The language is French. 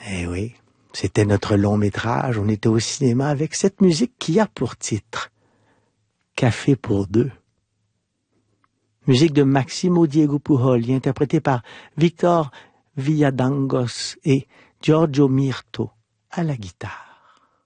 Eh oui, c'était notre long métrage. On était au cinéma avec cette musique qui a pour titre Café pour deux. Musique de Maximo Diego Pujoli, interprétée par Victor Villadangos et Giorgio Mirto à la guitare.